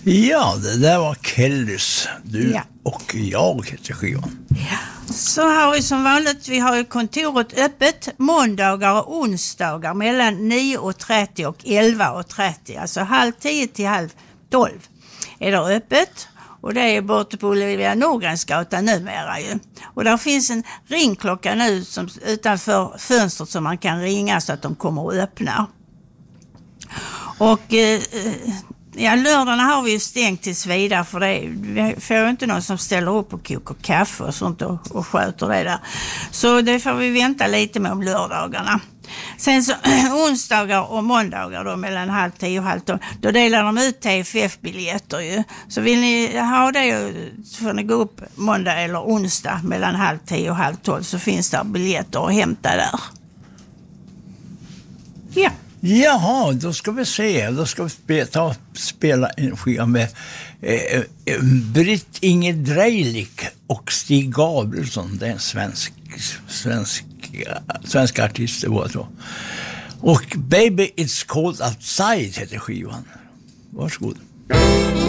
Ja, det där var Kellys. Du och jag heter skivan. Ja. Så har vi som vanligt, vi har ju kontoret öppet måndagar och onsdagar mellan 9:30 och 11:30. Alltså 9:30 till 11:30 är det öppet. Och det är borta på Olivia Norgrensgatan numera ju. Och där finns en ringklocka nu som, utanför fönstret som man kan ringa så att de kommer och öppnar. Och lördagarna har vi ju stängt tills vidare för det. Vi får ju inte någon som ställer upp och kokar kaffe och sånt och sköter det där. Så det får vi vänta lite med om lördagarna. Sen så onsdagar och måndagar då mellan 9:30 och 11:30, då delar de ut TFF-biljetter ju. Så vill ni ha det så får ni gå upp måndag eller onsdag mellan 9:30 och 11:30 så finns det biljetter att hämta där. Ja. Jaha, då ska vi se. Då ska vi spela en skiva med Britt Inge Drejlik och Stig Gabrielsson. Det är en svensk artist det var så. Och Baby It's Cold Outside heter skivan. Varsågod.